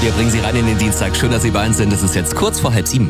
Wir bringen Sie rein in den Dienstag. Schön, dass Sie bei uns sind. Es ist jetzt kurz vor 6:30.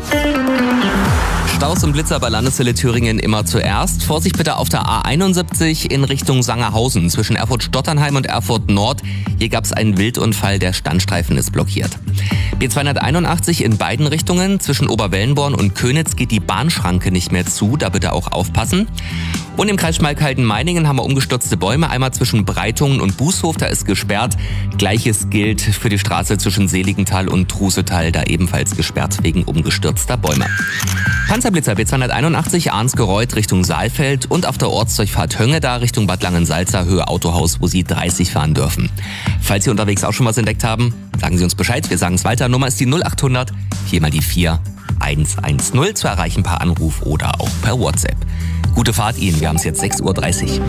Staus und Blitzer bei Landeswelle Thüringen immer zuerst. Vorsicht bitte auf der A71 in Richtung Sangerhausen zwischen Erfurt-Stotternheim und Erfurt Nord. Hier gab es einen Wildunfall, der Standstreifen ist blockiert. B281 in beiden Richtungen. Zwischen Oberwellenborn und Könitz geht die Bahnschranke nicht mehr zu. Da bitte auch aufpassen. Und im Kreis Schmalkalden-Meiningen haben wir umgestürzte Bäume. Einmal zwischen Breitungen und Bußhof, da ist gesperrt. Gleiches gilt für die Straße zwischen Seligenthal und Trusetal, da ebenfalls gesperrt wegen umgestürzter Bäume. Panzerblitzer B281 Arnsgereuth Richtung Saalfeld und auf der Ortsdurchfahrt Höngeda Richtung Bad Langensalza Höhe Autohaus, wo Sie 30 fahren dürfen. Falls Sie unterwegs auch schon was entdeckt haben, sagen Sie uns Bescheid. Wir sagen es weiter. Nummer ist die 0800 4 mal die 4 110 zu erreichen per Anruf oder auch per WhatsApp. Gute Fahrt Ihnen, wir haben es jetzt 6:30 Uhr.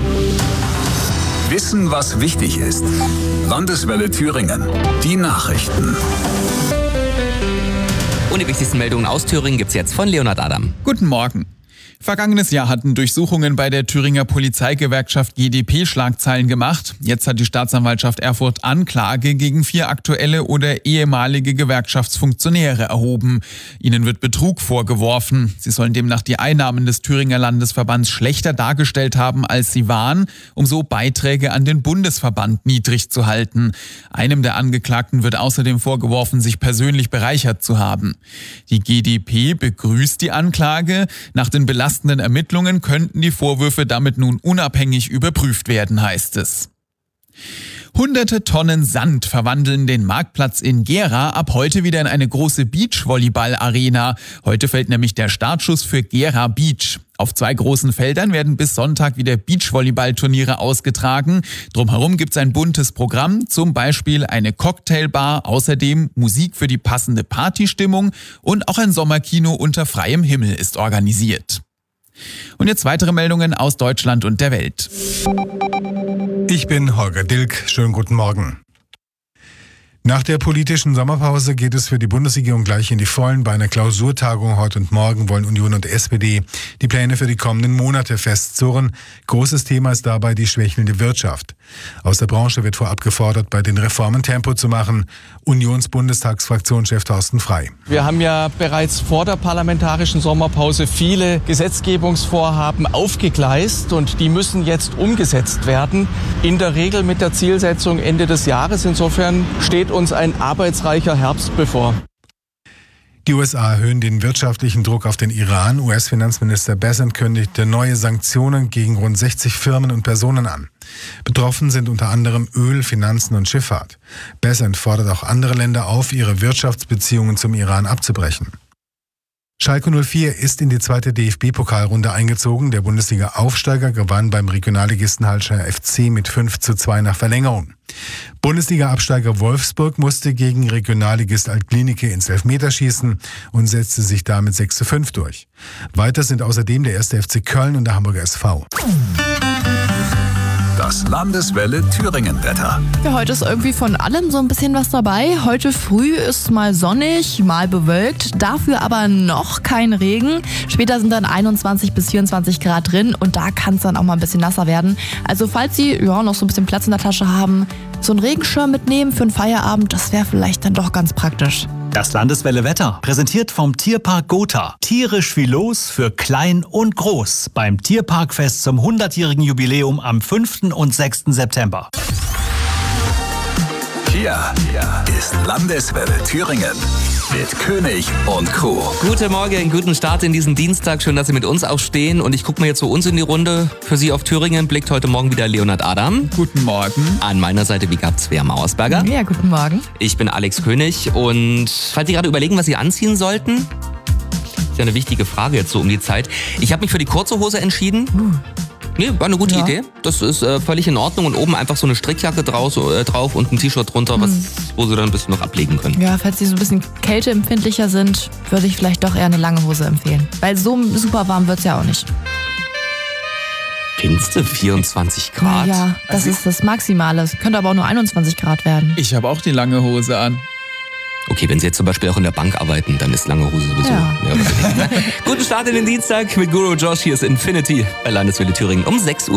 Wissen, was wichtig ist. Landeswelle Thüringen. Die Nachrichten. Und die wichtigsten Meldungen aus Thüringen gibt's jetzt von Leonhard Adam. Guten Morgen. Vergangenes Jahr hatten Durchsuchungen bei der Thüringer Polizeigewerkschaft GdP Schlagzeilen gemacht. Jetzt hat die Staatsanwaltschaft Erfurt Anklage gegen 4 aktuelle oder ehemalige Gewerkschaftsfunktionäre erhoben. Ihnen wird Betrug vorgeworfen. Sie sollen demnach die Einnahmen des Thüringer Landesverbands schlechter dargestellt haben, als sie waren, um so Beiträge an den Bundesverband niedrig zu halten. Einem der Angeklagten wird außerdem vorgeworfen, sich persönlich bereichert zu haben. Die GdP begrüßt die Anklage. Nach den belastenden Ermittlungen könnten die Vorwürfe damit nun unabhängig überprüft werden, heißt es. Hunderte Tonnen Sand verwandeln den Marktplatz in Gera ab heute wieder in eine große Beachvolleyball-Arena. Heute fällt nämlich der Startschuss für Gera Beach. Auf 2 großen Feldern werden bis Sonntag wieder Beachvolleyball-Turniere ausgetragen. Drumherum gibt's ein buntes Programm, zum Beispiel eine Cocktailbar, außerdem Musik für die passende Partystimmung und auch ein Sommerkino unter freiem Himmel ist organisiert. Und jetzt weitere Meldungen aus Deutschland und der Welt. Ich bin Holger Dilk. Schönen guten Morgen. Nach der politischen Sommerpause geht es für die Bundesregierung gleich in die Vollen. Bei einer Klausurtagung heute und morgen wollen Union und SPD die Pläne für die kommenden Monate festzurren. Großes Thema ist dabei die schwächelnde Wirtschaft. Aus der Branche wird vorab gefordert, bei den Reformen Tempo zu machen. Unions-Bundestagsfraktionschef Thorsten Frey. Wir haben ja bereits vor der parlamentarischen Sommerpause viele Gesetzgebungsvorhaben aufgegleist und die müssen jetzt umgesetzt werden. In der Regel mit der Zielsetzung Ende des Jahres. Insofern steht uns ein arbeitsreicher Herbst bevor. Die USA erhöhen den wirtschaftlichen Druck auf den Iran. US-Finanzminister Bessent kündigte neue Sanktionen gegen rund 60 Firmen und Personen an. Betroffen sind unter anderem Öl, Finanzen und Schifffahrt. Bessent fordert auch andere Länder auf, ihre Wirtschaftsbeziehungen zum Iran abzubrechen. Schalke 04 ist in die 2. DFB-Pokalrunde eingezogen. Der Bundesliga-Aufsteiger gewann beim Regionalligisten Hallischer FC mit 5:2 nach Verlängerung. Bundesliga-Absteiger Wolfsburg musste gegen Regionalligist Altklinike ins Elfmeterschießen und setzte sich damit 6:5 durch. Weiter sind außerdem der 1. FC Köln und der Hamburger SV. Das Landeswelle Thüringen-Wetter. Ja, heute ist irgendwie von allem so ein bisschen was dabei. Heute früh ist mal sonnig, mal bewölkt, dafür aber noch kein Regen. Später sind dann 21 bis 24 Grad drin und da kann es dann auch mal ein bisschen nasser werden. Also falls Sie noch so ein bisschen Platz in der Tasche haben, so einen Regenschirm mitnehmen für einen Feierabend, das wäre vielleicht dann doch ganz praktisch. Das Landeswelle Wetter, präsentiert vom Tierpark Gotha. Tierisch viel los für klein und groß beim Tierparkfest zum 100-jährigen Jubiläum am 5. und 6. September. Hier ist Landeswelle Thüringen mit König und Co. Guten Morgen, guten Start in diesen Dienstag. Schön, dass Sie mit uns aufstehen. Und ich gucke mal jetzt zu uns in die Runde. Für Sie auf Thüringen blickt heute Morgen wieder Leonhard Adam. Guten Morgen. An meiner Seite wie gehabt Svea Mauersberger. Ja, guten Morgen. Ich bin Alex König und falls Sie gerade überlegen, was Sie anziehen sollten, ist ja eine wichtige Frage jetzt so um die Zeit. Ich habe mich für die kurze Hose entschieden. Nee, war eine gute Idee. Das ist völlig in Ordnung und oben einfach so eine Strickjacke drauf und ein T-Shirt drunter, wo Sie dann ein bisschen noch ablegen können. Ja, falls Sie so ein bisschen kälteempfindlicher sind, würde ich vielleicht doch eher eine lange Hose empfehlen. Weil so super warm wird's ja auch nicht. Findest du 24 Grad? Ja, das ist das Maximale. Es könnte aber auch nur 21 Grad werden. Ich habe auch die lange Hose an. Okay, wenn Sie jetzt zum Beispiel auch in der Bank arbeiten, dann ist lange Hose sowieso. Ja. Guten Start in den Dienstag mit Guru Josh. Hier ist Infinity bei Landeswelle Thüringen um 6 Uhr.